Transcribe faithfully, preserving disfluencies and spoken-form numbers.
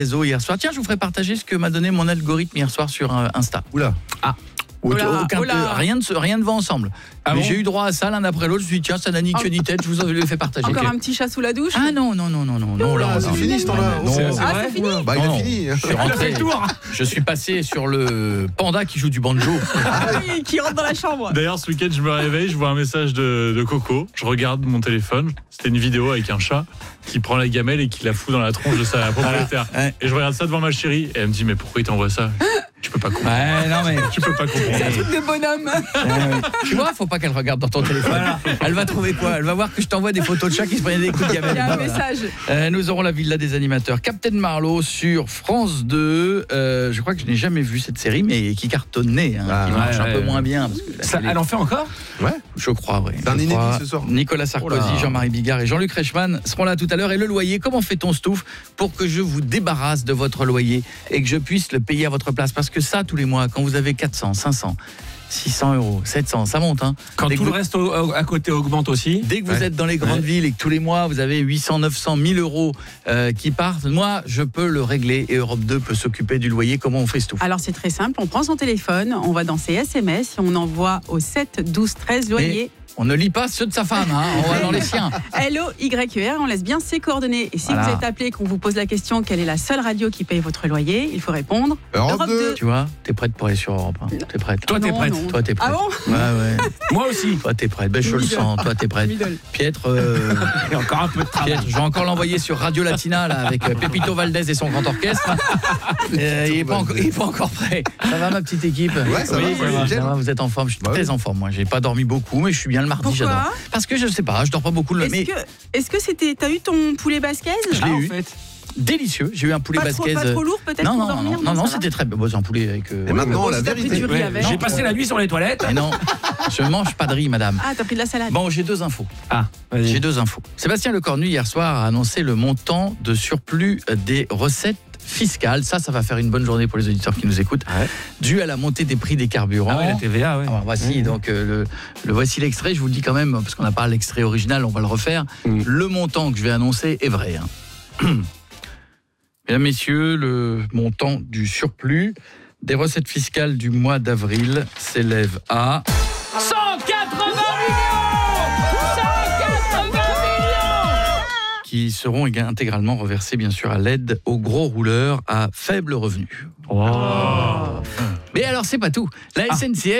réseau hier soir. Tiens, je vous ferai partager ce que m'a donné mon algorithme hier soir sur euh, Insta. Oula. Ah. Oula, Aucun, oula. Rien, de, rien ne va ensemble. Ah Mais bon j'ai eu droit à ça l'un après l'autre. Je me suis dit, tiens, ça n'a ni queue ni tête, je vous le fais partager. Encore Ok. un petit chat sous la douche. Ah non, non, non, non, non, non, là, Ah, on c'est va- fini ce temps-là. Non, C'est- non. c'est Ah, vrai c'est fini. Bah, il Non, a non. fini. Je suis rentré, je suis passé sur le panda qui joue du banjo. Ah oui, qui rentre dans la chambre. D'ailleurs, ce week-end, je me réveille, je vois un message de, de Coco. Je regarde mon téléphone. C'était une vidéo avec un chat qui prend la gamelle et qui la fout dans la tronche de sa propriétaire. Ouais. Et je regarde ça devant ma chérie. Et elle me dit, mais pourquoi il t'envoie ça? Tu peux pas comprendre. Ouais, non mais. Tu peux pas comprendre. C'est un truc de bonhomme. Tu vois, faut pas qu'elle regarde dans ton téléphone. Elle va trouver quoi? Elle va voir que je t'envoie des photos de chats qui se prenaient des coups de gamelle. Il y a un Voilà. message. Euh, nous aurons la villa des animateurs. Captain Marlowe sur France deux. Euh, je crois que je n'ai jamais vu cette série, mais qui cartonnait, hein, Ah, qui marche ouais, un peu ouais. moins bien. Parce que la Ça, télé- elle en fait encore? Ouais. Je crois, oui. C'est un inédit ce soir. Nicolas Sarkozy, Oh là. Jean-Marie Bigard et Jean-Luc Reichmann seront là tout à l'heure. Et le loyer, comment fait-on, Stouff, pour que je vous débarrasse de votre loyer et que je puisse le payer à votre place? Parce que ça, tous les mois, quand vous avez quatre cents, cinq cents, six cents euros, sept cents, ça monte. Hein. Quand Dès tout que le vous- reste au- au- à côté augmente aussi. Dès que vous Ouais. êtes dans les grandes Ouais. villes et que tous les mois vous avez huit cents, neuf cents, mille euros euh, qui partent, moi je peux le régler et Europe deux peut s'occuper du loyer. Comment on fait, Stouff? Alors c'est très simple, on prend son téléphone, on va dans ses S M S et on envoie au sept douze treize loyer. On ne lit pas ceux de sa femme, hein, on va dans les siens. L O Y E R, on laisse bien ses coordonnées. Et si Voilà. vous êtes appelé et qu'on vous pose la question quelle est la seule radio qui paye votre loyer, il faut répondre Europe Europe deux. deux. Tu vois, t'es prête pour aller sur Europe. Hein. T'es prête. Toi, t'es Non, prête. non. Toi, t'es prête. Ah bon? Ouais, ouais. Moi aussi. Toi, t'es prête. Ben, je le Middle. sens. Toi, t'es prête. Middle. Pietre, euh, Il y a encore un peu de travail. Pietre, je vais encore l'envoyer sur Radio Latina là, avec euh, Pepito Valdez et son grand orchestre. Euh, il n'est pas, encore- il est pas encore prêt. Ça va, ma petite équipe? Ouais, ça va, Oui, ça va, ça nickel. va, vous êtes en forme. Je suis Bah très oui. en forme. Moi, j'ai pas dormi beaucoup, mais je suis bien le mardi. Pourquoi? J'adore. Parce que je sais pas, je dors pas beaucoup le. Est-ce Mais que est-ce que c'était t'as eu ton poulet basquez? je l'ai Ah, en eu. fait. Délicieux. J'ai eu un poulet Pas trop, basquez. pas trop lourd peut-être Non, pour non, dormir? non, non, non, ça va. c'était très. Bon, c'est un poulet avec. euh, Et maintenant, mais la bon, si t'as pris vérité. du riz Ouais, avec. J'ai passé la nuit sur les toilettes. Mais non, je mange pas de riz, madame. Ah, t'as pris de la salade. Bon, j'ai deux infos. Ah, vas-y. J'ai deux infos. Sébastien Lecornu, hier soir, a annoncé le montant de surplus des recettes fiscales. Ça, ça va faire une bonne journée pour les auditeurs qui nous écoutent. Ouais. Dû à la montée des prix des carburants. Ah ouais, la T V A, ouais. Alors, voici Mmh. donc euh, le, le voici l'extrait. Je vous le dis quand même parce qu'on n'a pas l'extrait original, on va le refaire. Mmh. Le montant que je vais annoncer est vrai. hein. Mesdames, messieurs, le montant du surplus des recettes fiscales du mois d'avril s'élève à cent quatre-vingts millions cent quatre-vingts millions qui seront éga- intégralement reversés bien sûr à l'aide aux gros rouleurs à faible revenu. Mais alors c'est pas tout. La S N C F